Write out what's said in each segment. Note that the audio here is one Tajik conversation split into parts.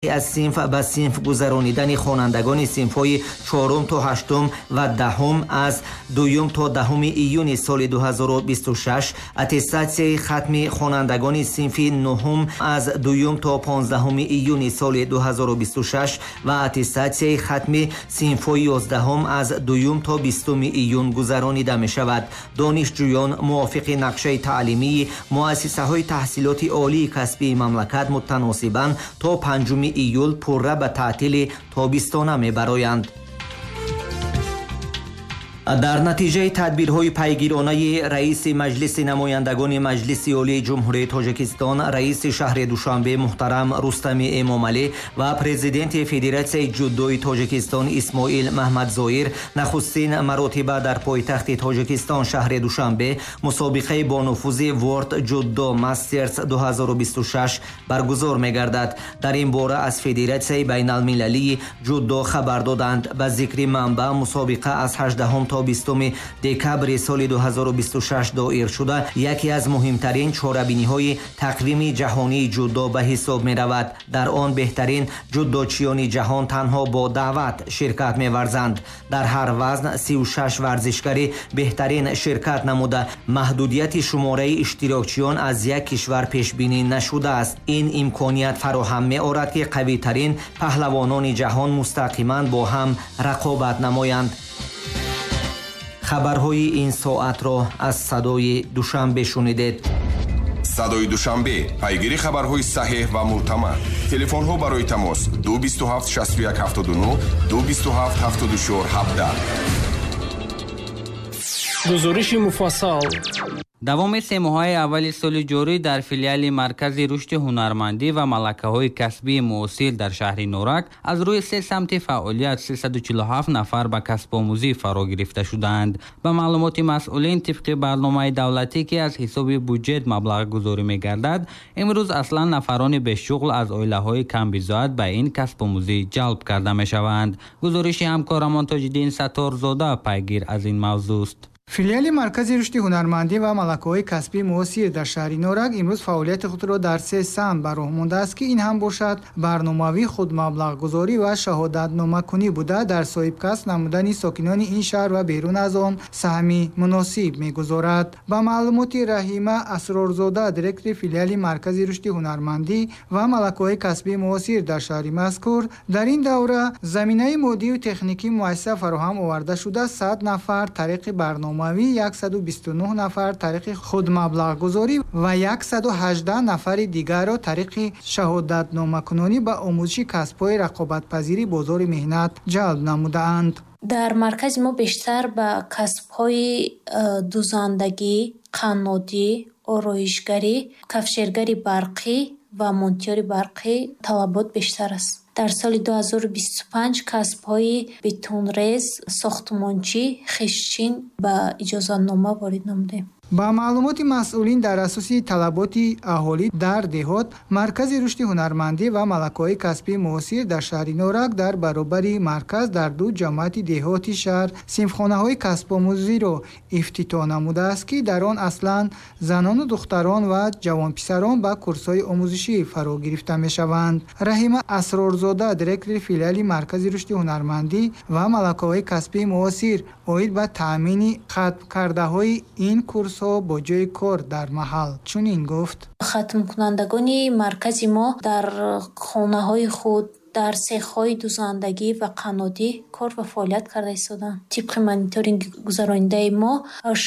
از صنف به صنف گذرانیدن خوانندگان صنف‌های 4 تا 8 و 10 از 2 تا 10 ایون سال 2026، اتستاسیای ختم خوانندگان صنف 9 از 2 تا 15 ایون سال 2026 و اتستاسیای ختم صنف‌های 11 از 2 تا 20 ایون گذرانیده می شود. دانشجویان موافق نقشه تعلیمی مؤسسه‌های تحصیلات عالی کسبی مملکت متناسباً تا 5 ایول پرره به تعطیل تابستانه می‌برایند. در نتیجه تدبیرهای پیگیرانه رئیس مجلس نمایندگان مجلس عالی جمهوری تاجیکستان، رئیس شهر دوشنبه محترم رستم امامعلی و پرزیدنت فدراسیون جودوی تاجیکستان اسماعیل محمدظاهر نخستین مراتب در پایتخت تاجیکستان شهر دوشنبه مسابقه با نفوذ ورلد جودو ماسترز 2026 برگزار می‌گردد. در این باره از فدراسیون بین المللی جودو خبر دادند. به ذکر منبع مسابقه از 18 تا 20 دکبر سال 2026 دایر شده یکی از مهمترین چاره‌بینی‌های تقویم جهانی جودو به حساب می‌رود. در آن بهترین جودوچیان جهان تنها با دعوت شرکت می‌ورزند. در هر وزن 36 ورزشکار بهترین شرکت نموده. محدودیت شماره اشتراکچیان از یک کشور پیش بینی نشده است. این امکانیت فراهم می‌آورد که قوی‌ترین پهلوانان جهان مستقیما با هم رقابت نمایند. خبرهای این ساعت را از صدای دوشنبه شنیدید. صدای دوشنبه، پیگیری خبرهای صحیح و معتبر. تلفن ها برای تماس 227 61 79 227 74 17. گزارش مفصل. دوام 3 ماه‌های اول سال جاری در فیلیال مرکز رشد هنرمندی و ملکه‌های کسبی معاصر در شهر نورک از روی 3 سمت فعالیت 347 نفر به کسب آموزی فرا گرفته شدند. به معلومات مسئولین طبق برنامه دولتی که از حساب بودجه مبلغ گذاری می‌گردد، امروز اصلا نفران به شغل از عائله‌های کم بضاعت به این کسب آموزی جلب کرده می‌شوند. گزارش همکارمان تاج‌الدین ستارزاده پیگیر از این موضوع است. فیلیال مرکز رشد هنرمندی و ملکه‌های کسبی معاصر در شهر نورک امروز فعالیت خود را در 3 سمت به راه مانده است که این هم باشد برنامه‌وی خود مبلغ گذاری و شهادتنامه کنی بوده در صاحب کسب نمودن ساکنان این شهر و بیرون از آن سهمی مناسب می‌گذارد. با معلومات رحیمه اسرارزاده دیرکتور فیلیال مرکز رشد هنرمندی و ملکه‌های کسبی معاصر در شهر مذکور، در این دوره زمینه مادی و تکنیکی مؤسسه فراهم آورده شده 100 نفر طریق برنامه 129 نفر طریق خود مبلغ گذاری و 118 نفر دیگر را طریق شهادتنامه کنانی به آموزش کسب‌های رقابت پذیری بازار مهنت جلب نمودند. در مرکز ما بیشتر به کسب‌های دوزندگی، قنادی، آرایشگری، کفشرگری برقی و مونتیور برقی طلبات بیشتر است. در سال 2025 کسب‌های بتون‌ریز، ساختمانچی، خشتچین به اجازه‌نامه وارد نموده. با معلومات مسئولین در اساس طلبات اهالی در دهات، مرکز رشد هنرمندی و ملکه‌های کسبی معاصر در شهر نورک در برابر مرکز در 2 جماعت دهاتی شهر صنفخانه‌های کسب آموزی را افتتاح نموده است که در آن اصلاً زنان و دختران و جوان پسران به کورس‌های آموزشی فرا گرفته می‌شوند. رحیمه اسرارزاده دیرکتور فیلیال مرکز رشد هنرمندی و ملکه‌های کسبی معاصر اوید به تامین ختم کرده‌های این کورس با جای کار در محل چنین گفت: ختم کنندگان مرکز ما در خانه‌های خود در سیخ‌های دوزندگی و قنادی کار و فعالیت کرده ایستادند. طبق مانیتورینگ گذراننده ما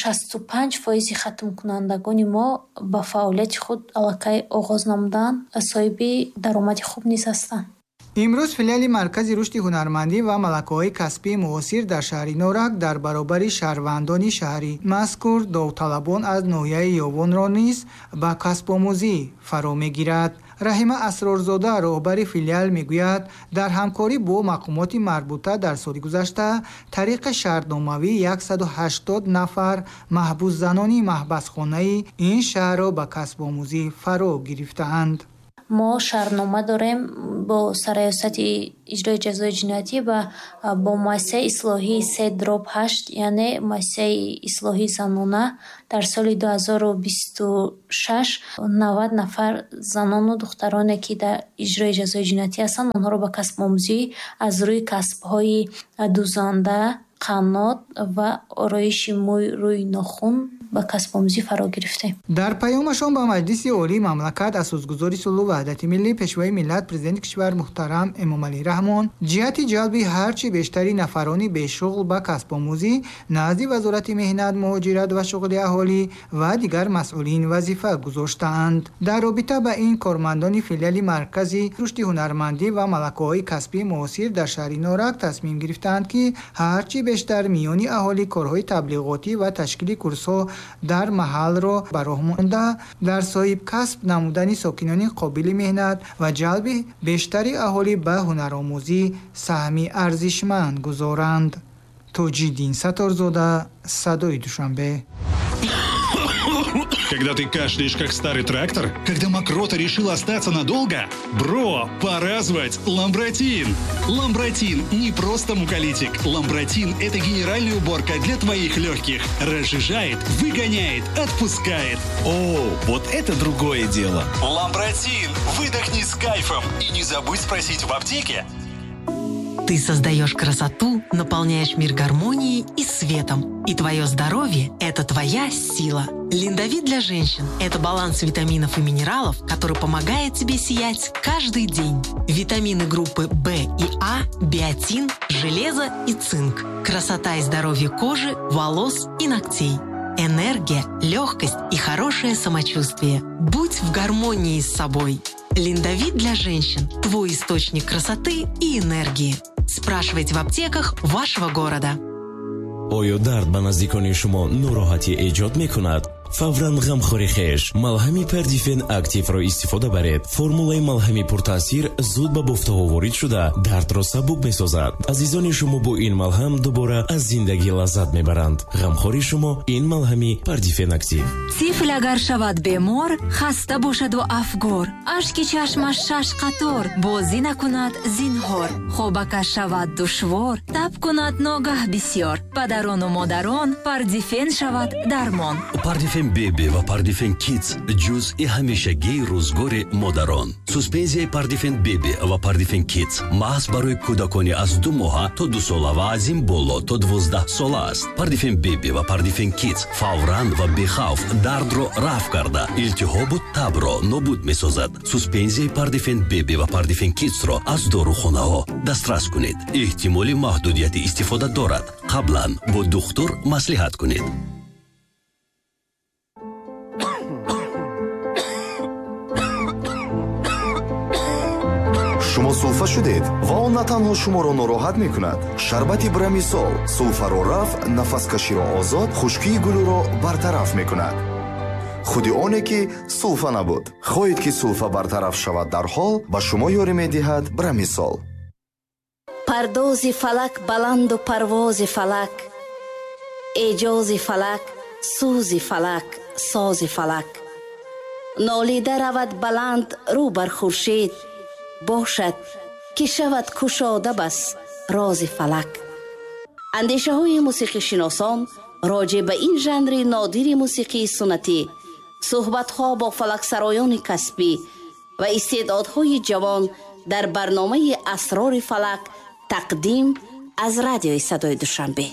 65% ختم کنندگان ما با فعالیت خود علاقه آغاز نمودند، صاحب درآمد خوب نیز هستند. امروز فیلیال مرکز رشد هنرمندی و ملکه‌های کسبی معاصر در شهر نورک در برابر شهروندان شهری مذکور داوطلبان از ناحیه یاوان را نیز به کسب آموزی فرا می‌گیرد. رحیمه اسرارزاده راهبر فیلیال میگوید در همکاری با مقامات مربوطه در سال گذشته طریق شرطنامه‌ای 180 نفر محبوس زنانی محبسخانه این شهر را به کسب آموزی فرا گرفتند. мо шаҳрнома дорем бо сароясати иҷрои ҷазои ҷиноятӣ ва бо муассисаи ислоҳии седроб 8, яъне муассисаи ислоҳии занона дар соли 2026 90 нафар занону духтароне ки дар иҷрои ҷазои ҷиноятӣ ҳастанд, онҳоро ба касбомӯзӣ аз рӯи касбҳои дузанда, қаннот ва ороиши мӯй рӯи нохун ба касбомӯзӣ фаро гирифтем. дар паёмашон ба Маҷлиси Олии Мамлакат асосгузори Сулҳу Ваҳдати Миллӣ Пешвои миллат Президенти кишвар муҳтарам Эмомалӣ Раҳмон ҷиҳати ҷалби ҳарчи бештари нафарони бешуғл ба касбомӯзӣ назди Вазорати Меҳнат, Муҳоҷират ва шуғли аҳолӣ ва дигар масъулин вазифа гузоштаанд. дар робита ба ин кормандони филиали Маркази рушди ҳунармандӣ ва малакаҳои касбии муосир дар шаҳри Норак тасмим гирифтанд, ки ҳарчи бештар миёни аҳолӣ корҳои таблиғотӣ ва ташкили курсҳо дар маҳалро ба роҳ монда, дар соҳибкасб намудани сокинони қобили меҳнат ва ҷалби бештари аҳолӣ ба ҳунаромӯзӣ саҳми арзишманд гузоранд. Тоҷиддин Саторзода, Садои Душанбе. Когда ты кашляешь, как старый трактор? Когда мокрота решила остаться надолго? Бро, пора звать Ламбротин! Ламбротин не просто муколитик. Ламбротин – это генеральная уборка для твоих легких. Разжижает, выгоняет, отпускает. О, вот это другое дело. Ламбротин! Выдохни с кайфом. И не забудь спросить в аптеке. Ты создаешь красоту, наполняешь мир гармонией и светом. И твое здоровье – это твоя сила. Линдовит для женщин – это баланс витаминов и минералов, который помогает тебе сиять каждый день. Витамины группы В и А, биотин, железо и цинк. Красота и здоровье кожи, волос и ногтей. Энергия, легкость и хорошее самочувствие. Будь в гармонии с собой. Линдовит для женщин – твой источник красоты и энергии. Спрашивайте в аптеках вашего города. оё дард ба наздикони шумо нороҳатӣ эҷод мекунад? фавран ғамхори хеш малҳами Perdifen активро истифода баред. формулаи малҳами пуртаъсир зуд ба буфтаҳо ворид шуда дардро сабук месозад. азизони шумо бо ин малҳам дубора аз зиндагӣ лаззат мебаранд. ғамхори шумо ин малҳами Perdifen актив. тифл агар шавад бемор, хаста бошаду афгор, ашки чашмаш шаш қатор, бозӣ накунад зинҳор, хобакаш шавад душвор, таб кунад ногаҳ бисёр, падарону модарон Perdifen шавад дармон. Perdifen Baby ва Perdifen Kids ҷузъи ҳамешагии рӯзгори модарон. Суспензияи Perdifen Baby ва Perdifen Kids маҳз барои кӯдакони аз 2 моҳа то 2 сола ва аз ин боло то 12 сола аст. Perdifen Baby ва Perdifen Kids фавран ва бехавф дардро рафъ карда, илтиҳобу табро нобуд месозад. Суспензияи Perdifen Baby ва Perdifen Kidsро аз дорухонаҳо дастрас кунед. эҳтимоли маҳдудияти истифода дорад. қаблан бо духтур маслиҳат кунед. шумо сулфа шудед ва он на танҳо шуморо нороҳат мекунад. шарбати Брамисол сулфаро рафъ, нафаскаширо озод, хушкии гулӯро бартараф мекунад. худи оне ки сулфа набуд. хоҳед ки сулфа бартараф шавад дарҳол, ба шумо ёрӣ медиҳад Брамисол. пардози фалак баланду парвози фалак, эҷози фалак, сӯзи фалак, сози фалак. нолида равад баланд рӯ бар хуршед, бошад ки шавад кушода бас рози фалак. андешаҳои мусиқишиносон роҷеъ ба ин жанри нодири мусиқии суннатӣ, суҳбатҳо бо фалаксароёни касбӣ ва истеъдодҳои ҷавон дар барномаи асрори фалак тақдим аз радиои Садои Душанбе.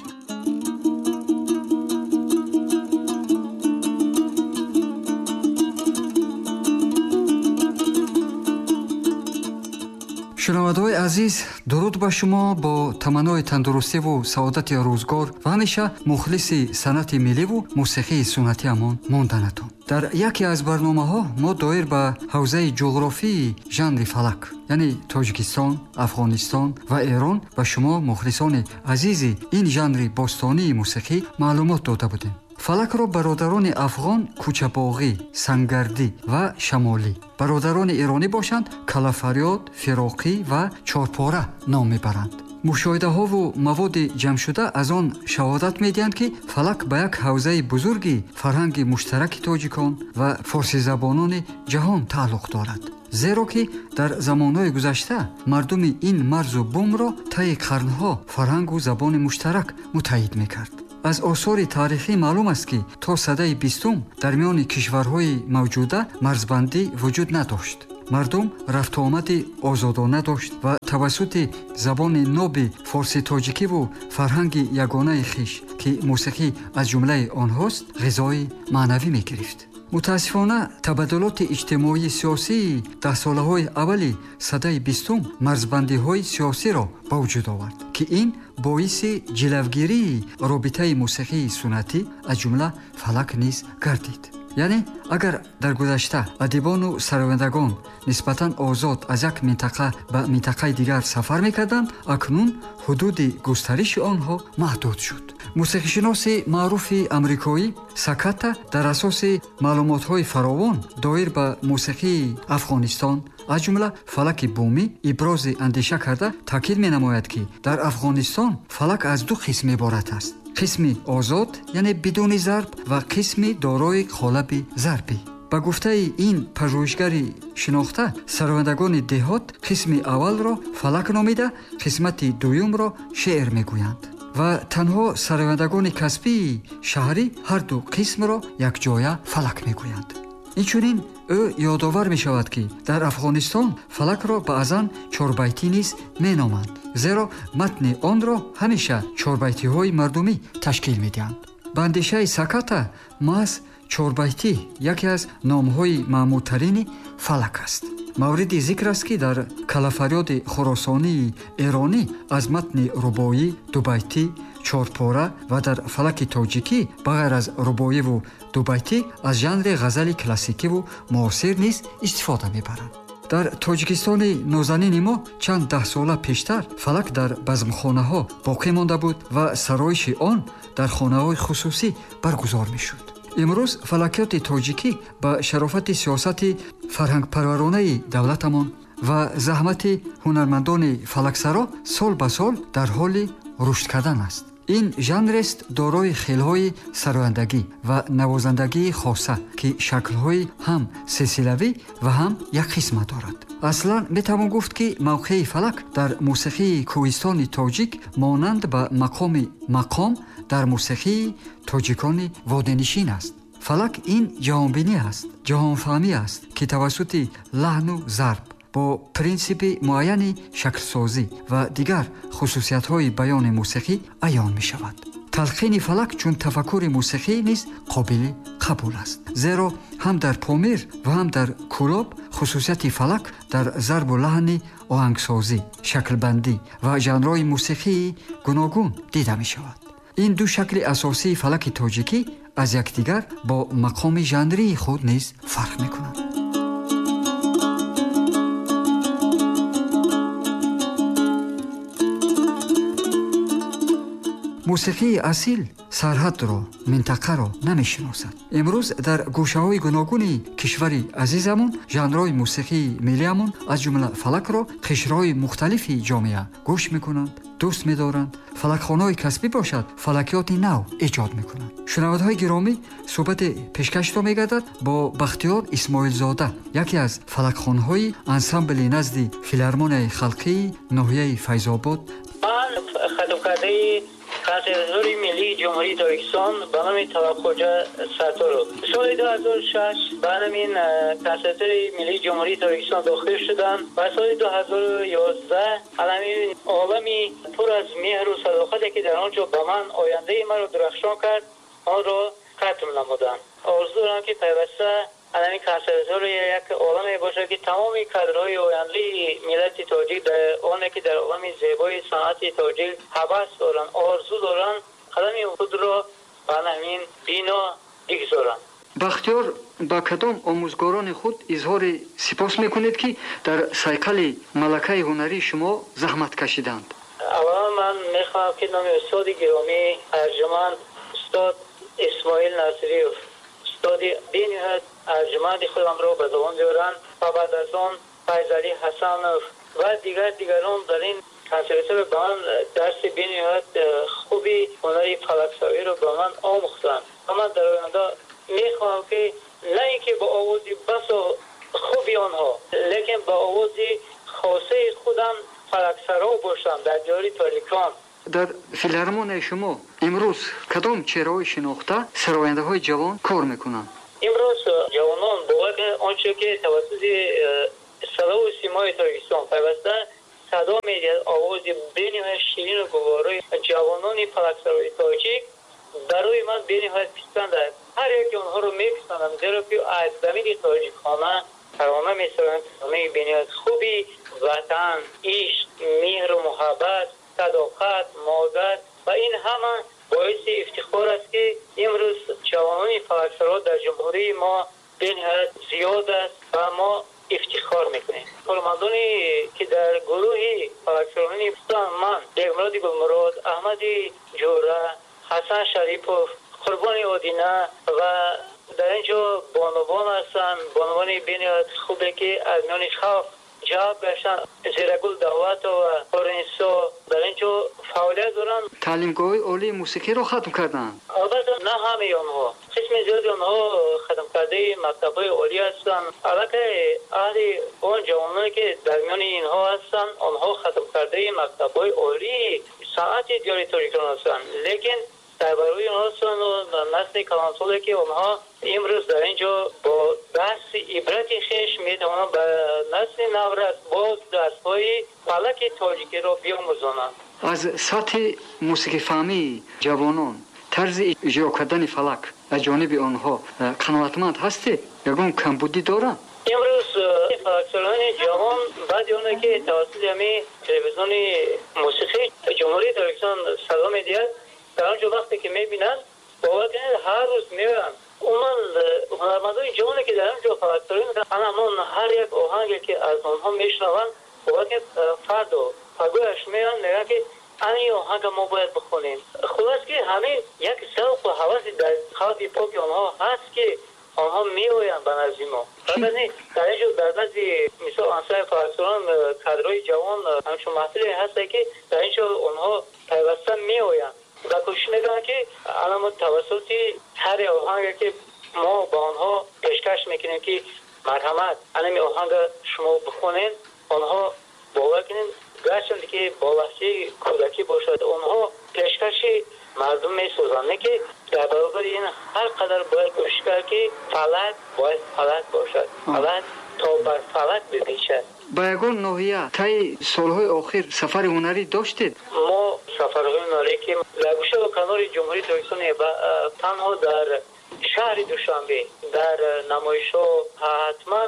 шунавандаҳои азиз, дуруд ба шумо. бо таманнои тандурустиву саодати рӯзгор ва ҳамеша мухлиси санъати милливу мусиқии суннатиамон монданатон. дар яке аз барномаҳо мо доир ба ҳавзаи ҷуғрофии жанри фалак, яъне Тоҷикистон, Афғонистон ва Эрон ба шумо мухлисони азизи ин жанри бостонии мусиқӣ маълумот дода будем. фалакро бародарони афғон кӯчабоғӣ, сангардӣ ва шамолӣ, бародарони эронӣ бошанд калафарёд, фироқӣ ва чорпора ном мебаранд. мушоҳидаҳову маводи ҷамъшуда аз он шаҳодат медиҳанд, ки фалак ба як ҳавзаи бузурги фарҳанги муштараки тоҷикон ва форсизабонони ҷаҳон тааллуқ дорад. зеро ки дар замонҳои гузашта мардуми ин марзу бумро таи қарнҳо фарҳангу забони муштарак муттаҳид мекард. аз осори таърихӣ маълум аст ки то садаи 20 дар миёни кишварҳои мавҷуда марзбандӣ вуҷуд надошт. мардум рафтуомади озодона дошт ва тавассути забони ноби форситоҷикиву фарҳанги ягонаи хиш ки мусиқӣ аз ҷумлаи онҳост ғизои маънавӣ мегирифт. мутаассифона табаддулоти иҷтимоии сиёсии даҳсолаҳои аввали садаи 20 марзбандиҳои сиёсиро ба вуҷуд овард ки ин боиси ҷилавгирии робитаи мусиқии суннатӣ аз ҷумла фалак низ гардид. яъне агар дар гузашта адибону сарояндагон нисбатан озод аз як минтақа ба минтақаи дигар сафар мекарданд, акнун ҳудуди густариши онҳо маҳдуд шуд. мусиқишиноси маъруфи амрикоӣ Саката дар асоси маълумотҳои фаровон доир ба мусиқии Афғонистон аз ҷумла фалаки бумӣ ибрози андеша карда таъкид менамояд ки дар Афғонистон фалак аз ду қисм иборат аст: қисми озод яъне бидуни зарб ва қисми дорои қолаби зарбӣ. ба гуфтаи ин пажӯҳишгари шинохта, сарояндагони деҳот қисми аввалро фалак номида, қисмати дуюмро шеър мегӯянд ва танҳо сарояндагони касбии шаҳрӣ ҳарду қисмро якҷоя фалак мегӯянд. инчунин ӯ ёдовар мешавад ки дар Афғонистон фалакро баъзан чорбайтӣ низ меноманд, зеро матни онро ҳамеша чорбайтиҳои мардумӣ ташкил медиҳанд. ба андешаи Саката маҳз чорбайтӣ яке аз номҳои маъмултарини фалак аст. мавриди зикр аст ки дар калафарёди хуросонии эронӣ аз матни рубоӣ, дубайтӣ, чорпора ва дар фалаки тоҷикӣ ба ғайр аз рубоиву дубайтӣ аз жанри ғазали классикиву муосир низ истифода мебаранд. дар тоҷикистони нозанини мо чанд даҳсола пештар фалак дар базмхонаҳо боқӣ монда буд ва сароиши он дар хонаҳои хусусӣ баргузор мешуд. имрӯз фалакиёти тоҷикӣ ба шарофати сиёсати фарҳангпарваронаи давлатамон ва заҳмати ҳунармандони фалаксаро сол ба сол дар ҳоли рушд кардан аст. ин жанрест дорои хелҳои сарояндагӣ ва навозандагии хоса ки шаклҳои ҳам силсилавӣ ва ҳам якқисма дорад. аслан метавон гуфт ки мавқеи фалак дар мусиқии кӯҳистони тоҷик монанд ба мақоми мақом дар мусиқии тоҷикони водинишин аст. фалак ин ҷаҳонбинӣ аст, ҷаҳонфаҳмӣ аст ки тавассути лаҳну зарб бо принсипи муайяни шаклсозӣ ва дигар хусусиятҳои баёни мусиқӣ аён мешавад. талқини фалак чун тафаккури мусиқӣ низ қобили қабул аст, зеро ҳам дар помир ва ҳам дар кӯлоб хусусияти фалак дар зарбу лаҳни оҳангсозӣ, шаклбандӣ ва жанрҳои мусиқии гуногун дида мешавад. ин ду шакли асосии фалаки тоҷикӣ аз якдигар бо мақоми жанрии худ низ фарқ мекунанд. мусиқии асил сарҳадро, минтақаро намешиносад. имрӯз дар гӯшаҳои гуногуни кишвари азизамон жанрҳои мусиқии миллиамон аз ҷумла фалакро қишрҳои мухталифи ҷомеа гӯш мекунанд, дӯст медоранд. фалакхонаҳои касбӣ бошад, фалакиёти нав эҷод мекунанд. шунавандаҳои гиромӣ, суҳбати пешкашатон мегардад бо Бахтиёр Исмоилзода, яке аз фалакхонаҳои ансамбли назди филармонияи халқии ноҳияи Файзобод. ман хатмкардаи консерватории миллии ҷумҳурии Тоҷикистон ба номи Таваққуҷа Сатторов соли 2006 ба намин консерватории миллии ҷумҳурии Тоҷикистон дохил шудам ва соли 2011 аламин олами пур аз меҳру садоқате ки дар он ҷо ба ман ояндаи маро дурахшон кард, онро хатм намудам. орзу дорам ки пайваста аламин консерватория як оламе бошад ки тамоми кадрҳои ояндаи миллати тоҷик дар оне ки дар олами зебои санъати тоҷик ҳавас доранд, орзу доранд, қадами худро ба ҳамин бино бигзоранд. бахтиёр, ба кадом омӯзгорони худ изҳори сипос мекунед ки дар сайқали малакаи ҳунарии шумо заҳмат кашиданд? аввалан ман мехоҳам ки номи устоди гиромӣ арҷуманд устод исмоил назириев, устоди бениҳоят арҷуманди худамро ба зубон биёранд ва баъд аз он Файзалӣ Ҳасанов ва дигарон дар ин консерватория ба ман дарси бениҳоят хуби ҳунари фалаксавиро ба ман омӯхтанд. ва ман дар оянда мехоҳам ки на ин ки бо овози басо خوبی آنها، لیکن با آواز خاصه خودم فلکسرا باشم در دیار تاجیکان. در فیلارمونی شما امروز کدام چهره‌های شناخته سراینده‌های جوان کار میکنند؟ امروز جوانان با آنچه که توسط صدا و سیمای تاجیکستان پیوسته صدا میدهد، آواز بنیهایت شیرین و گوارای جوانان فلکسرای تاجیک برای من بنیهایت پسند است. هر یک آنها رو میپسندم، زیرا که از زمین تاجیکانه ترانه میسرند، ترانه بنیهایت خوبی، وطن، عشق، مهر و محبت، صداقت، مادر و این همه باعث افتخار است که امروز جوانان فلکسرا در جمهوری ما بنیهایت زیاد است و ما افتخار میکنیم. کارمندانی که در گروه فلکسرانی من بیگمراد گلمراد، احمد جوره، حسن شریپوف، قربان آدینه و در اینجا بانوان هستند، بانوان بنیهایت خوبه که از میان خلق جواب گشتن، زیرگل دعوت و پارنسا در اینجا فعالیت دارن. تعلیمگاه عالی موسیقی رو ختم کردن؟ البته نه همه آنها، قسم زیادی آنها ختم کرده مکتب‌های عالی هستند. البته اهل اون جوانانی که در میان اینها هستند آنها ختم کرده مکتب‌های عالی صنعت دیار تاجیکستان هستند، لیکن در برای آنها هستند و نسل کلانساله که آنها امروز در اینجا با دست عبرت خیش میتوانند به نسل نورد باز دستهای فلک تاجیکی را بیاموزانند. از سطح موسیقی فهمی جوانان طرز اجرا کردن فلک از جانب آنها قناعتمند هستی؟ یگان کمبودی دارند؟ امروز فلکسران جوان بعد اونه که توسط همین تلویزیون موسیقی جمهوری تاجیکستان صدا میدهد، در آنجا وقتی که میبینن باور کنید هر روز میبرن اونان هنرمندان جوانی که در آنجا فلکسرانی میکنن، همون هر یک آهنگی که از آنها میشنون باور کنید فردا پگویش میرن میگن که این آهنگ ما باید بخونیم. خلاص که همین یک ذوق و هوس در خلق پاک آنها هست که آنها میآیند به نزد ما. البته در اینجا در بعضی مثال انصار فلکسران کادرهای جوان همچون محصولی هست که در اینجا آنها پیوسته میآیند و کوشش میکنن که الان توسط هر آهنگی که ما با آنها پیشکش میکنیم که مرحمت این آهنگ شما بخونین، آنها باور کنین گرچند که با وحشی کودکی باشد آنها پیشکش مردم میسوزند که در برابر این هر قدر باید کوشش کرد که فلک باید فلک باشد، فلک تا بر فلک بپیچد. با یگان ناحیه طی سالهای آخر سفر هنری داشتید؟ ما سفرهای هنری که در گوشه و کنار جمهوری تاجیکستان تنها در شهر دوشنبه در نمایش‌ها حتما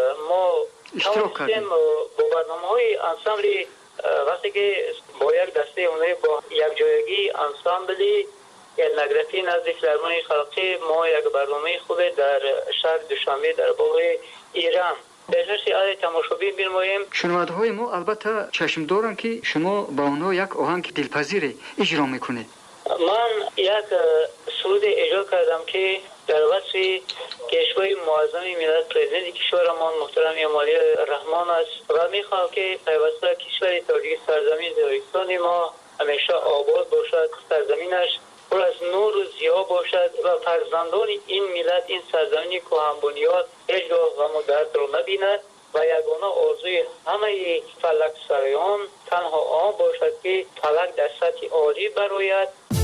ما توانستیم با برنامه‌های انسامبل وقتی که با یک دسته هنری با یک جایگی انسامبلی etnografi نزد فیلارمونی خلقی ما یک برنامه خوب در شهر دوشنبه در باغ ایران بهش علی تماشابین می‌نماییم. شنونده‌های ما البته چشم دارن که شما با اونها یک آهنگ دلپذیر اجرا میکنید. من یک سرود اجرا کردم که در وصف کشوری معظم ملت پرزیدنت کشورمان محترم امالی رحمان است و میخوام که پیوسته کشور تاجیک سرزمین تاجیکستان ما همیشه آباد باشد، سرزمینش پر از نور و ضیا باشد و فرزندان این ملت این سرزمین کهن بنیاد هیچگاه غم و درد را نبیند و یگانه آرزوی همه فلک سرایان تنها آن باشد که فلک در سطح عالی برآید